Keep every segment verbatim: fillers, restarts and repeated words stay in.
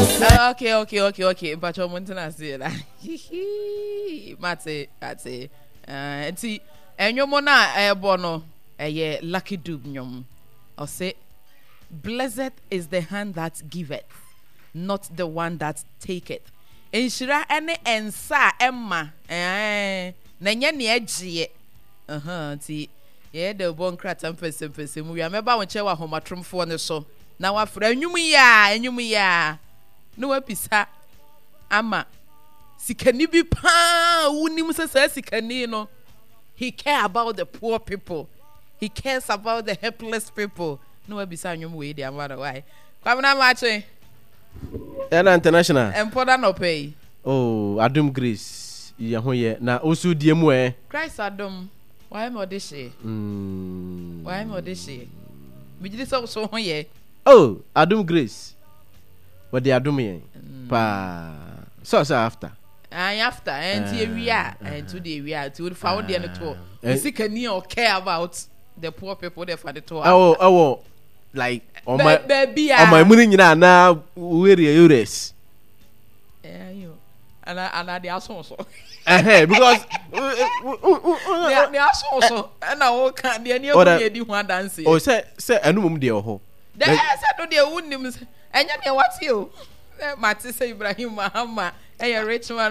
Okay, okay, okay, okay. But you're Montana say that. Mate, mate. Uh, see, and your mona a bono a ye lucky dub nyom. Or say, blessed is the hand that giveth, not the one that taketh. Inshira any ensa Emma. Eh, nanya ni edgy. Uh huh. See, yeah, the bon crat and person person. We remember when Chewa Homatrum for the so. Now, our friend, you me ya, and you me ya. No episa ama sikani bi pa unim se sikani no. He care about the poor people. He cares about the helpless people. No episa nyum we dia mara why. Kwam na mache. Ena international. Empoda no pay. Oh, Adum Grace. Ye ho ye na osu die mu eh. Christ Adum. Why mo de she? Mm. Why mo de she? Mi jidi so so ho ye. Oh, Adum Grace. What they are doing, mm. pa. So so after. Ah, after and here we are, and today we are to found the end to. You see, can you care about the poor people there for the tour? Oh, oh, like on my baby, on my money now. Now where are you rest? Yeah, you and I and I they are so so. Eh, because they are so so. And I can't. They are near the one dancing. Oh, say say I know mum dear ho. They said no, they wouldn't. And you what you? Mati say Ibrahim Mahama, a rich man.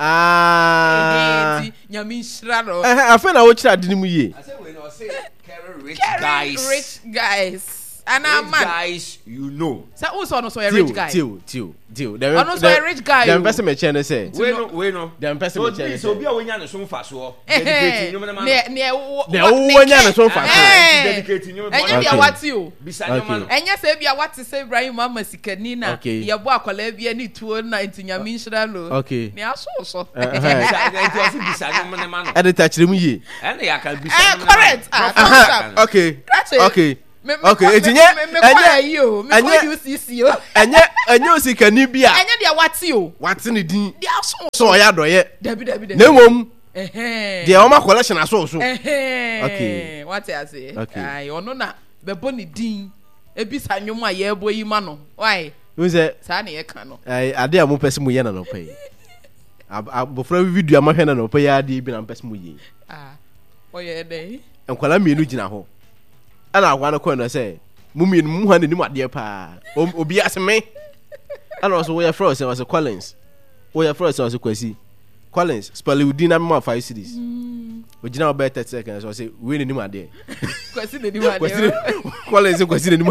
Ah, Yamin Shrado. I found out what I didn't ye. I said, when I say rich guys, rich guys, and I'm guys, you know. So also no so a rich guy. Deal, deal, deal. There is a rich guy. The investment channel say. We no, we no. The investment channel. So be a winner so fast so. Dedicating you man. Ne ne the winner so fast. Dedicating you man. And you what you? Beside man. And yes, say be what to say Ibrahim Mama Sikani na. Ye bo akwala bia ni two na ntinya minhira lo. Okay. Ne aso so. Eh eh. It was beside man man. Edit chire mu ye. And ya can be. Eh correct. Okay. Okay. Okay, it's nye enye you me call you sisi o enye enye osikani bia enye dia wati o wati ne din dia so so ya doye dabi dabi dabi na mom eh dia o ma collection aso so eh okay wati ase okay ai ono na bebo ne din ebisa nwom a ye ebo yi ma no why we say sa na ye kan no ai ade a mo pese mu ye na no pay abofra video ama hwe na no pay ya ade bi na pese mu ye ah oye dey enkwala mienu gina ho ana agwa no kono say mumien mu ha nanim ade pa obi aseme ana also we frost was Collins we frost was Kwasi Collins spell within na ma five series ogina about thirty seconds so say we nanim ade Kwasi nanim ade Collins Kwasi nanim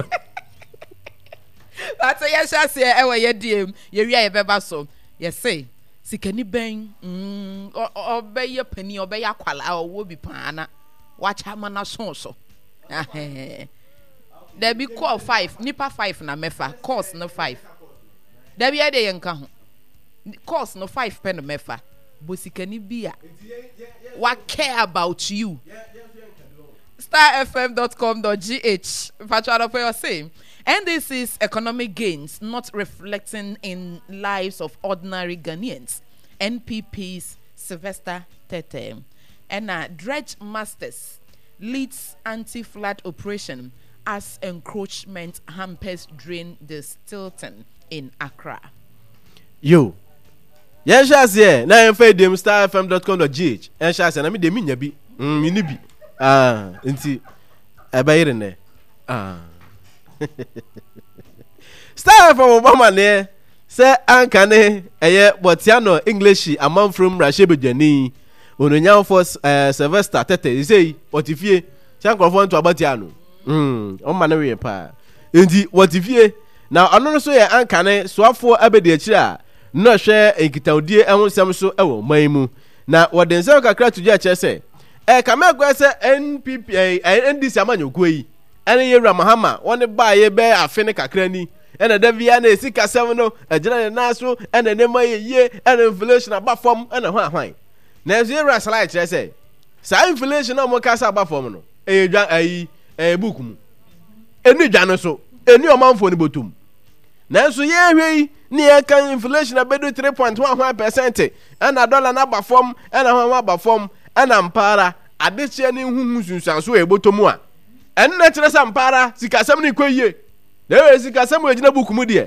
but yes yes e we ye diem ye wi ye beba so ye say sikani ben mm obey pani obey akwala owo bi pa na wacha mana so so there be call five nipa five na mefa course no five there be ade yenka ho course no five pen mefa bosikani bia what care about you star f m dot com dot g h virtual for your same. And this is economic gains not reflecting in lives of ordinary Ghanaians. N P P's Sylvester Tete and uh, Dredge Masters leads anti-flood operation as encroachment hampers drain the Stilton in Accra. Yo, yes, yes, yeah. Now I'm fed them star f m dot com dot g h. And yes, and I mean the minya bi, mm, mini bi. Ah, inti, abayire ne. Ah, star from Obama ne. Say ankane, eye botiano English among from Rashebe Jani. Ononya for uh, Sylvester Tete you say what if ye chan crofon to abatiano mm o ma na we pa enti what if ye now anono so ye ankane soafo abedi akira no hwe enkitaudie ehonsem so ewo manmu na woden se kakra to je say eh kamegwa se N P P N D C amanyokuo yi ene ye Ramahama woni ba ye be afene kakra ni ene davia na esika seven no agina na so ene ne maye ye ene inflation abafom ene ho ahwan na zero slide kire say sa inflation na mo kasa abafom no e dwa ayi e book mu enu dwa no so enu o manfo ni botum na so ye hwei ni e kan inflation abedo three point one percent ena dollar na abafom ena ho abafom ena mpara adechie ni huhu sunsanso e botomu a enu na kire sa mpara sikasam ni kwoyie na we sikasam e gina book mu de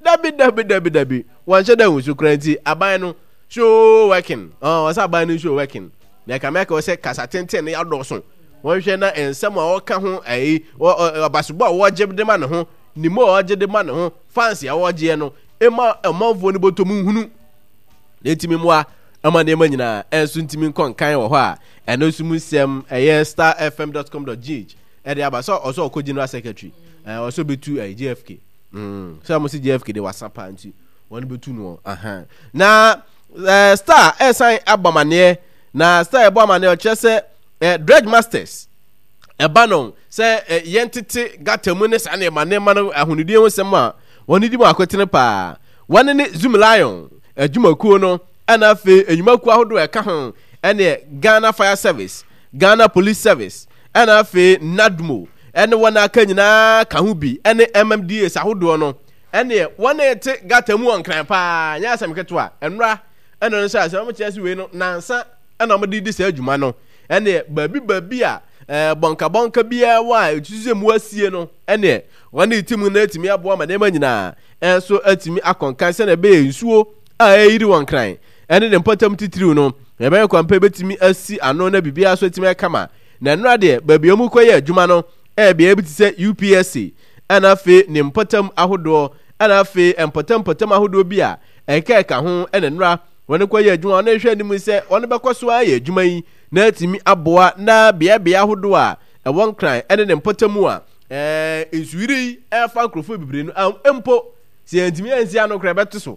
dabi dabi dabi dabi wan she da wusu kranti aban no show working oh wasa aban no show working na kameka wose kasa tenten ya doso won hwe na ensem a woka ho ai obasebo a woje de ma ne ho ni mo woje de ma ne ho fancy a woje no ema emanfo ni botomu hunu letimi mo a ama ne ma nyina enso ntimi konkan wo ho a eno sumu sem eye star f m dot com dot g h e de abaso oso ko general secretary eh oso betu eh, G F K mm so mo si G F K de WhatsApp anti won betu no aha na eh, star esan abamane na star abamane o chese eh, Dredge Masters ebanon se eh, yentete gatamu ne sa na emane ma no ahunudie ho sem a woni di mo akotene pa woni ne Zoom Lion adwumakuo no ana fe enyumakuo ahodo e ka ho ene Ghana Fire Service Ghana Police Service ana fe Nadmo ene wona aka nyina ka ho bi ene M M D A sahodo no ene wona ete gatamu onkran pa nya asem keto a enra ene no sha asem chese we no nansa ene mo di sa adwuma no ene babi babi a eh bonka bonka bia wa etuze mu asie no ene wona itimu na etimi aboa ma nema nyina enso atimi akonkan se na be nsuo a eyiri wonkran ene de potam titiriu no ebe kwampa betimi asi ano na bibia so etimi kama na nra de babi omu koye adwuma no e bia ebiti se U P S C ana fe ne potam ahodo ana fe empotam potam ahodo bia eka eka ho ene nra wona koye adwuma na hwe anim se wona bekoso aye adwuma yi na etimi aboa na bia bia ahodo a e wonkran ene ne potamu a eh esuiri e fa nkrofo bibire no empo si entimi ansi ano kra beto so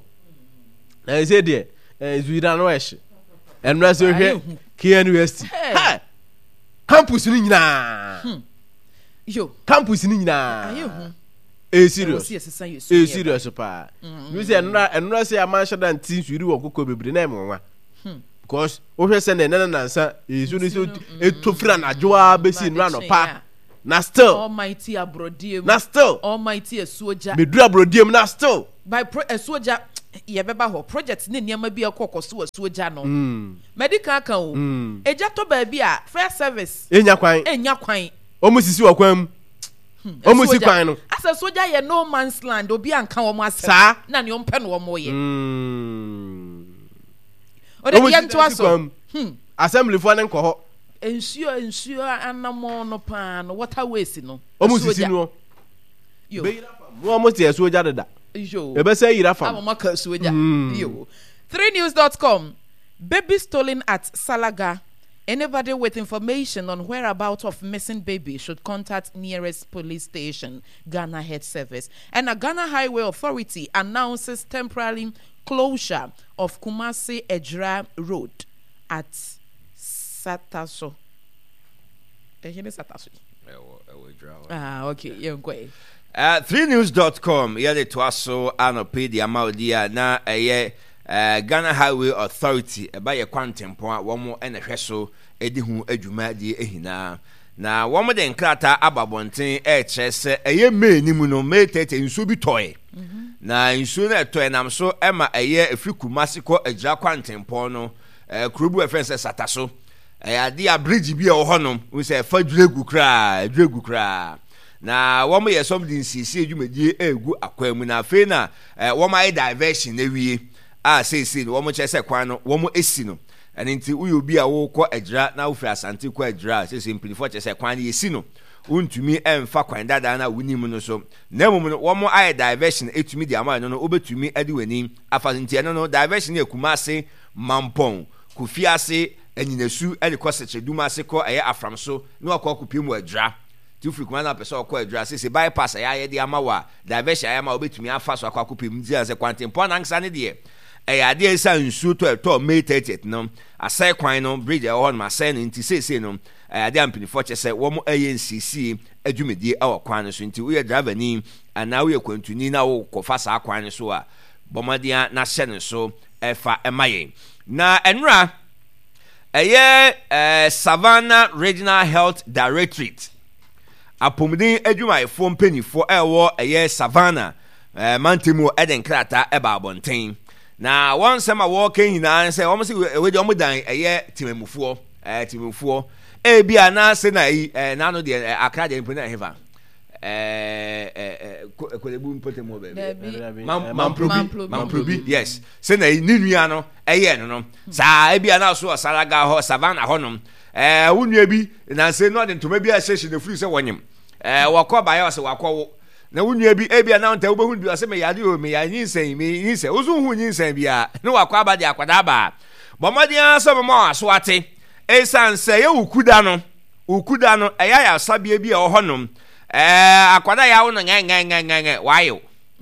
na se de esuiri ano ehye enra se hwe K N U S T ha campus ni nyina yo campus ni nyina ayo e serious e serious pa you say enra enra se amansha dan tin suiri wo kokko bibire na emwa because o hwe se na na nansa esu ni so etofira na joa besi nra no pa na still almighty abrodiem na still almighty esuoja medura abrodiem na still by pro esuoja ye beba ho project ne niam bia kokoso esuoja no mm medical kan o mm eja to ba bia fair service enya kwan enya kwan o musisi wa kwan o musi kwan no asa soja ye no man's land obi anka wo mo asa na ne ompe no wo mo ye mm o de ye nto aso hmm assembly fo ne nko ho ensuo ensuo anamo no pa no waterways no o musisi no yo mo mo ti esuoja dada yo e be say yira fam amama esuoja yo three news dot com baby stolen at Salaga. Anybody with information on whereabouts of missing baby should contact nearest police station, Ghana Head Service. And a Ghana Highway Authority announces temporary closure of Kumasi Ejra Road at Sataso. Sataso. Ah, okay. Yeah, go ahead. Uh, three news dot com, yeah, the Twaso, Anopedia, Maudia, na a Uh, Ghana Highway Authority eba ye kwantempo a wo mo ene hweso edi hu adwuma di ehina na wo mo de nkrata ababonten e kyerese eye menimu no metete nsu bi toy na nsu na toy nam so ema eye efikumase ko agira kwantempo no eh kurubu efense sataso eh ade a bridge bi e wo honom we say fa dwegu kra dwegu kra na wo mo ye something sisi adwumadi egu akwamu na fe na eh, wo ma diversion na wie ah say say wo mo chese kwan no wo mo esi no and nti uyo bi a wo kɔ agira na wo fi asante kɔ agira say say mpinifo chese kwan ye si no untumi emfa kwan dada na wunim no so na mum no wo mo aye diversion etumi di ama no no obetumi adi wani afa nti no no diversion e Kumase Mampong Kufiase anyinasu e de kɔ seche duma ase kɔ eye afram so na akɔ kopie mu agira ti ufiri kuma na pese okɔ agira say say bypass aya ye di ama wa diversion aya ma obetumi afa so akɔ kopie mu di ase kwantempo na nsa ne de eh ade esa nsu to to May thirtieth no asai kwan no bridge e ho ma sai no nti sese no eh ade ampini fo chese wo mo aye nsisi adwumedie e wo kwan no so nti wo ye driver ni ana wo ye kwantuni na wo kofa sa kwan no so a bomadia na hye no so e fa e maye na enra eye eh Savannah Regional Health Directorate apomdin adwumaifo mpanifo e wo eye Savannah eh mantemu eden krata e ba abonten na one sema walking hina say omo say we dey omo dan eye timemufuo eh timemufuo e bia na say na eh na no de akra de mpona heva eh eh kolebu mpote mo be Mamplobi Mamplobi yes se na ni nua no eye no no sa e bia na so Salaga ho Savannah ho no eh wunua bi na se no de ntoma bi a hyehyɛ na firi se wonyem eh wakɔ ba ya se wakɔ na wunua bi e bia na nta wo behu bi se me yade o me ya nyinsen me nyinsen wo so hu nyinsen bia ne wakɔ aba de akwada ba bomadian so mo aso ate e san se ye ukuda no ukuda no eya ya sabia bi a ho no eh akwada ya wo no ngan ngan ngan ngan wayo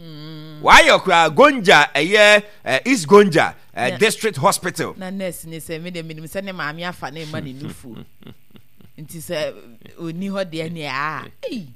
mm wayo kwa Gonja eye East Gonja uh, District Hospital na nurse ni se me de minim se ne maami afa na ma ne nufu nti se oni ho de ne a eh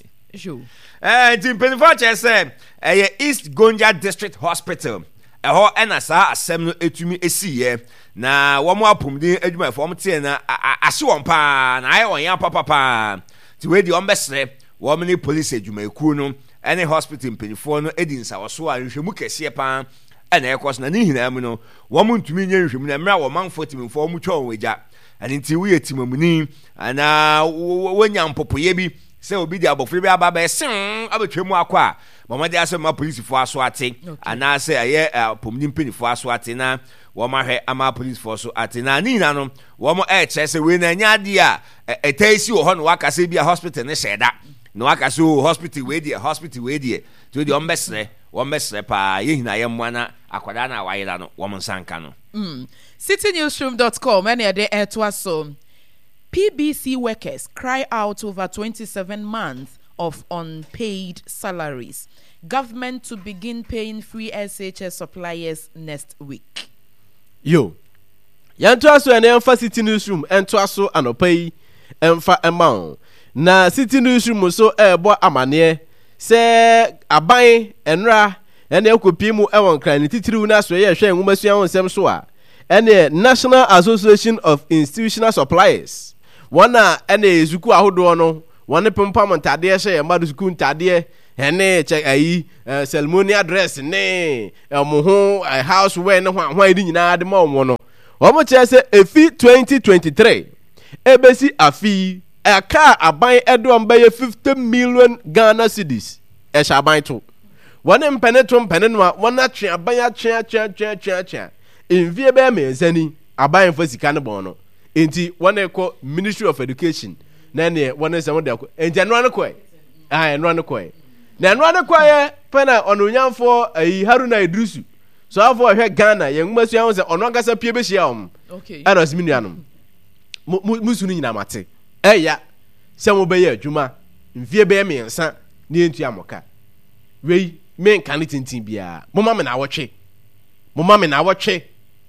jo eh nti penifo che se eye East Gonja District Hospital eho ena sa asem no etumi esiye na wo mo apomdin adwuma fo mo tie na ase won pa na aye won ya papa pa ti we di on besre wo mini police adwuma eku no ene hospital penifo no edinsa wo so a nhwemu kese pa ena ekos na ni hina mu no wo mo ntumi nye nhwemu na mra wo manfo timfo mo twa wonja ani nti we yetimamuni ana wonya mpopoye bi se obi di abofre bi aba ba sen abetwemu akwa mama de asema police fo aso ate ana se aye pomni mpeni fo aso ate na wo ma hwe ama police fo so ate na ni na no wo mo e che se we na nya de a etaisi wo ho no wakase bi a hospital ne sheda no wakase wo hospital we di hospital we di to di ombesre wo mbesre pa ye hina ye mwana akwada na wayela no wo mo nsanka no mm city newsroom dot com any day etwa so P B C workers cry out over twenty-seven months of unpaid salaries. Government to begin paying free S H S suppliers next week. Yo. Yanto aso ene emfa City Newsroom ento aso anopa yi emfa ema na City Newsroom so ebo amane se aban enra ene ekopi mu ewon kran ni titiriu na so ye hwe nwumasua wonsem so a ene National Association of Institutional Suppliers wana ene ezuku ahodo no wane pempam ntade hye ye madu zuku ntade ene che ayi ceremonial dress ne mo ho house wear ne hwan hwan di nyina de ma omo no omo che se efi twenty twenty-three ebesi afi aka aban edom baye fifty million Ghana cedis e sha aban to wane mpeneto mpene no wana twe aban atwe atwe atwe atwe envie be me nsani aban fo sika ne bon no enti wane ko Ministry of Education na ne wane se wode ko enti no ane ko ah no ane ko na no ane ko ye pena ononyamfo ayi Haruna Idrisu so afo hwe Ghana ye nwumasu ya se ono ngasa pie be hia om okay eros minuanom musu ni nyina mate eya se mo be ye adwuma mfie be me nsa ne entu amoka wei men kan tintin bia moma me na awotwe moma me na awotwe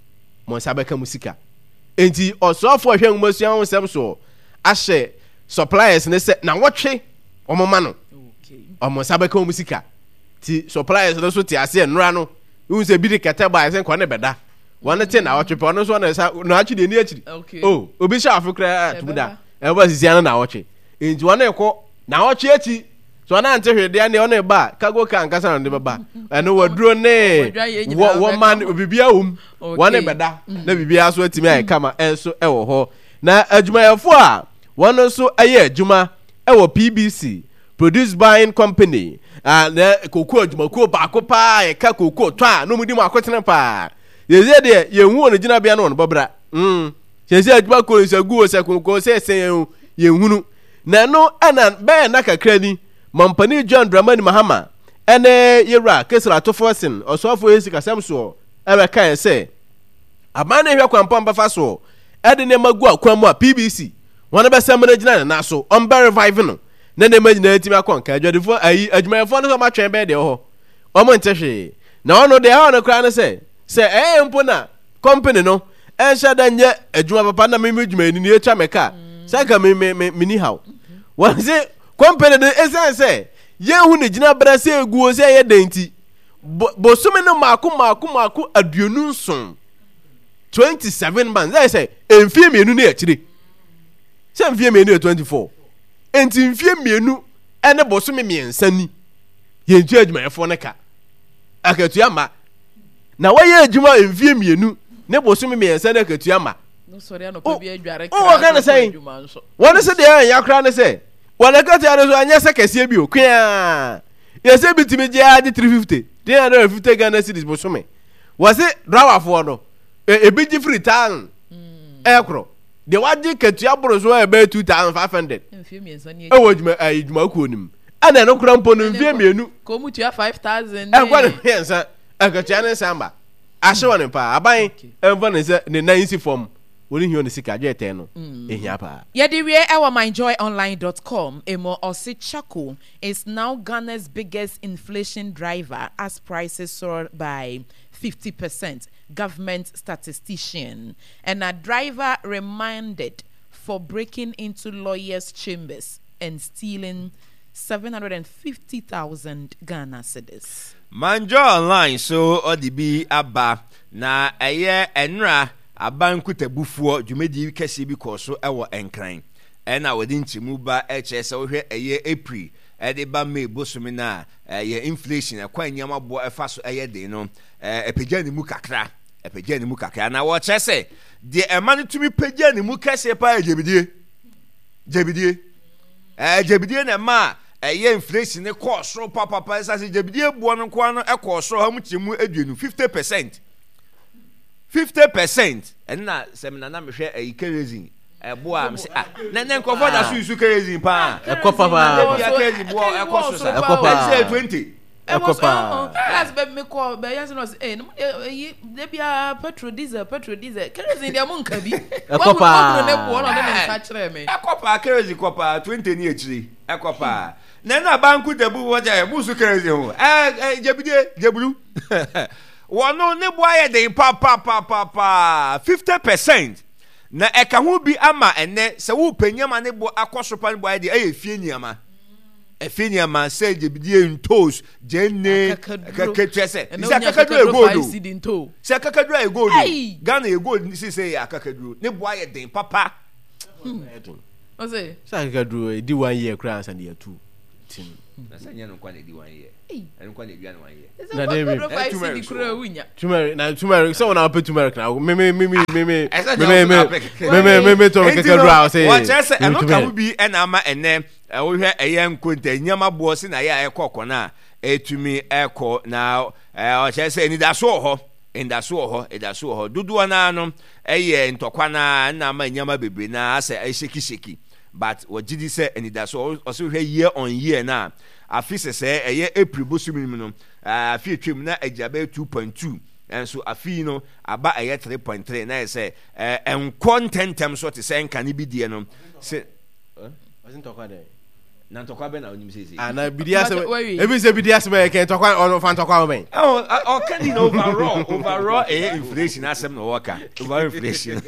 mo nsa beka musika enti osofo hwe nwumasu ya wonsem so ahye suppliers ne se na wotwe omoma no okay omo nsa beka musika ti suppliers no so ti ase enra no wu se bi de kete ba ase kwa ne beda wane te na wotwe pe no so na sa na achi de ni achi okay oh obi sha afukra atuda e ba sisi na wotwe enti wane ko na wotwe achi so na ante hwede ne ono ba kago kan kasa na de baba eno waduro ne wo man obibia wum wane beda na bibia so atimi ay kama enso e wo ho na adwumayefo a wono so aye adwuma e wo P B C Produce Buying Company ah na kokoo adwumako ba ko pa e ka kokoo to a no mudi mu akotene pa yeze de ye hu ono gina bia no bobra mm yeze adwuma ko nsagu se kokoo se sen ye hunu na no ana be na kakra ni Mampani John Dramani Mahama ene yera kesra to forcing osofo esi kasem so ebe kan se amane hwe kwampa mbafa so ede ne magu akwamu a P B C wona be sem na gina na so on be revive no na ne magina etimi akwanka adwadefo ayi adwumayefo no so ma twen be de ho omo ntehwe na ono de ha no kra ne se se eh mpo na company no ensha da nye adwuma papa na me adwuma ni etwa meka saka me me mini how won se company de esense ye hu ne gina bra se eguo se ye denti bosume no maako maako maako aduonu nson twenty-seven months they say enfie mienu na akire se enfie mienu twenty-four enti enfie mienu ene bosume miensa ni ye ntu adwumayefo ne ka akatu ama na waye adwuma enfie mienu ne bosume miensa na akatu ama no sorry no pe bi adware kra o kana say won se de ya kra ne say wana ka ti aso anya se kese bi o kwa ye se bitimi je ade three fifty three hundred fifty Ghana cedis bo so me was it driver for no e bi ji free town e kro de waje katua boro so e be two thousand five hundred e wo juma e juma ku onim ana no kura mpo no mfie mienu ko mu tua five thousand e kwa ne yensa e katua ne samba ahye woni pa aban e mfa ne se ne nansi form woni hio ne sika je ten no ehia pa ye di we e my joy online dot com emo Osichako is now Ghana's biggest inflation driver as prices soared by fifty percent, government statistician. And a driver remanded for breaking into lawyers' chambers and stealing seven hundred fifty thousand Ghana cedis. Manjo online so odibi aba na eye enra aban kutabufuo dwumedi kese bi koso ewo enkran. Ena wodi ntimu ba eche se wo hwe eye April ede ba May bosumi na eye inflation akwa nyama bo efa so eye de no epegya ni mu kakra epegya ni mu kakra na wo che se de emanu tumi pegya ni mu kese pa jebidie jebidie eh jebidie na ma eye inflation ne cost ro papa pa sa se jebidie bo no kwa no e cost ro ha mu chimu aduenu fifty percent fifty percent enna semina na mehwe eye kerosene ebo am se ah na na nkofo da su su kerosene pa ekopa pa ya kerosene bo ekoso sa ekopa twenty ekopa last be me call be yanse no say eh no de bia petrol diesel petrol diesel kerosene dia mun ka bi ekopa ne bo no de me sa kire me ekopa kerosene kopa twenty ni echiri ekopa na na banku debu wo ja bu su kerosene ho eh jebidie jebulu wono ne bo aye de pa pa pa pa pa fifty percent na eka ho bi ama ene se wo panyama ne bo akoso pa ne bo aye de aye fie niama efie niama se jebidie ntos jenne kakatwese se kakadru egodo se kakadru egodo Ghana egodo si se ya kakadru ne bo aye de papa o se sa kakadru di one year kra san year two tin na sanya no kwa di one year en kwa di one year na David turmeric na turmeric so na put turmeric na me me me me me me me me me me to kakadru I say what say eno ka bi e na ama ene wo hwe eye nkonta nyama bo si na ya ekokọ na etumi ekọ na o che say ni da so ho inda so ho ida so ho dudu na no eye ntokwa na na ama nyama bebre na ase esheki sheki but wajidi say ni da so o so hwe year on year na afise say eye April bosumi no afi twem na ajabe two point two and so afi no aba eye three point three na say en contentem so te say nka ni bi die no say wasn't talk there na ntokwa be na onim sesi ah na bidia se ebi se bidia se be ke ntokwa on fan ntokwa be oh o can you overall overall eh inflation asem no worker over inflation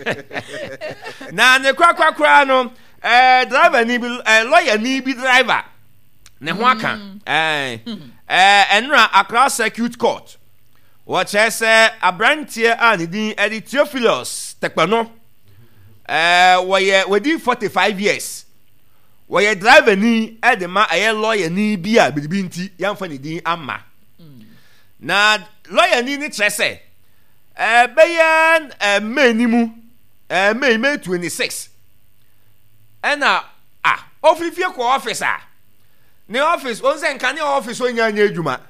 na ne kwa kwa kwa no eh driver ni bi lawyer ni bi driver ne ho aka eh eh enra Accra Circuit Court what say abrantie a ne din Edi Theophilus Tekpano eh we we forty-five years we driver ni edema aye lawyer ni bi a bibi nti yamfa ni din ama na lawyer ni ni trese eh beyan eh menimu eh May May twenty-six ena ah ofifie ko officer ni office on se nka ni office onya nya adwuma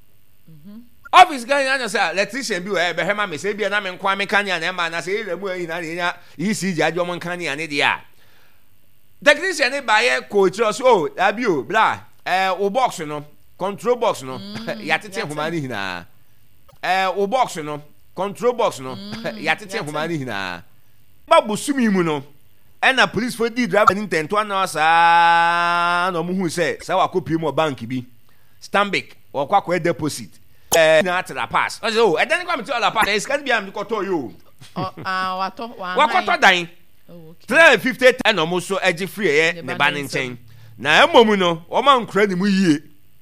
office gan anya say electrician bi we be hema me say bi na me nkwa me kan ya na ma na say ile mu yi na nya yi si ja adwo mo kan ya ne dia technician ni baye coach so abi o bla eh o box no control box no ya tete homa ni hina eh o box no control box no ya tete homa ni hina babu sumi mu no ena police for di driver ni tento na sa no mu hu say sa wa copy mo bank bi Stanbic o kwa kwa deposit eh na atra pass o say o e dan kwa me to all pass e scan bi am ko to yo ah wato wa wa ko to dan three hundred fifty and almost so edge free eh ne ba nchen na emomu no o man kra ni mu yie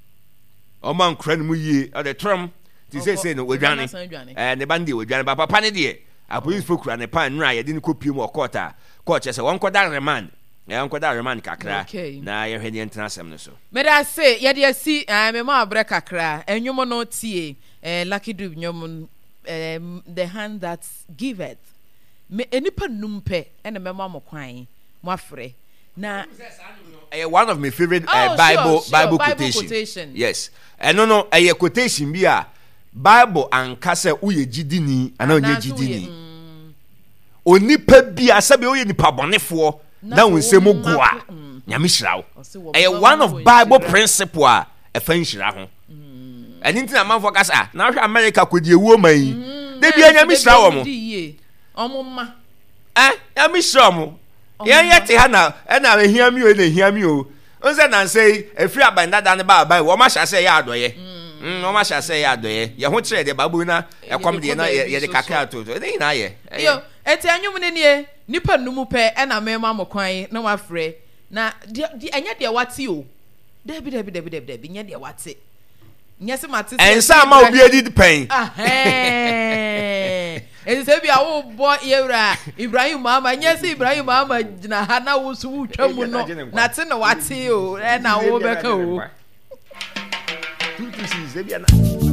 o man kra ni mu yie o the trum ti say say no wadwane eh ne ba ndi wadwane ba papa ne de a police folk ra ne pan nra ye de ni kopie mu court a court say won koda remand eh won koda remand kakra na ye hwe ni entra asem no so me da say ye de si me ma abre kakra enwom no tie eh Lucky Dube nyom the hand that giveth me enipa numpe ene mema mo kwan mo afre na uh, one of my favorite uh, oh, Bible sure, sure. Bible, Bible quotation. quotation. Yes. And no no a quotation bi a Bible anka se uye gidini ana onye gidini. Onipa bi asabe oye nipa bonefo na wonsem gu a nyame hyira wo. Eh one of Bible principle a efa nhyira ho. And into a man for Casa, now America could you woman. They be any Miss Rawamo. Omoma. Eh, a Miss Ramo. Yeah, yet, Hannah, and I hear me and hear me. Unsen and say, a free by that and about by what much I say, yard way. No much I say, yard way. You won't say the babuna, a comedy, and I the cacato. They know ye. Yo, at any woman in Nipper Numupe, and a mamma crying, no afraid. Now, and yet, dear, what's you? Debbie, Debbie, Debbie, Debbie, yet, what's it? Yes, Martin. And some will be a did pain. Ah, hey. It's a oh boy, era. Ibrahim Mama, yes, Ibrahim Mama, Hana was who trouble not to know what's you, and I will back home.